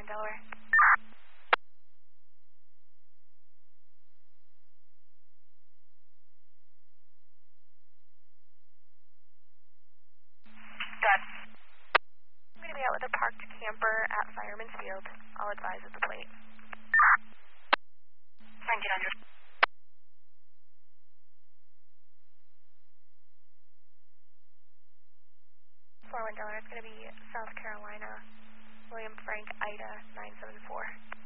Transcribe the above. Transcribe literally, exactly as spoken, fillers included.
Delaware. Good. I'm going to be out with a parked camper at Fireman's Field. I'll advise at the plate. nineteen hundred. four one Delaware, it's going to be South Carolina, William Frank, Ida, nine seven four.